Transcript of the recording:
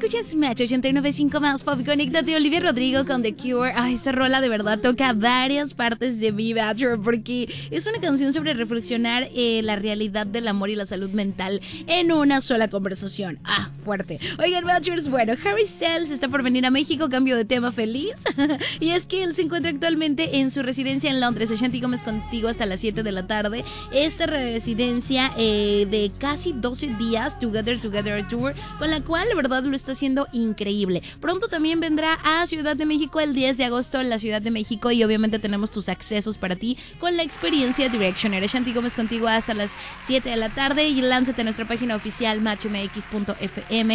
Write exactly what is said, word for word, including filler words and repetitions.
Escuchas Match ochenta y nueve punto cinco más Pop. Conéctate, Olivia Rodrigo con The Cure. Ay, esta rola de verdad toca varias partes de mi Bachelor, porque es una canción sobre reflexionar eh, la realidad del amor y la salud mental en una sola conversación. Ah, fuerte. Oigan, Bachelors, bueno, Harry Styles está por venir a México, cambio de tema feliz. Y es que él se encuentra actualmente en su residencia en Londres. Ashanti Gómez contigo hasta las siete de la tarde. Esta residencia eh, de casi doce días, Together Together Tour, con la cual la verdad lo está haciendo increíble. Pronto también vendrá a Ciudad de México el diez de agosto en la Ciudad de México, y obviamente tenemos tus accesos para ti con la experiencia Directioner. Ashanti Gómez contigo hasta las siete de la tarde, y lánzate a nuestra página oficial match m x punto f m.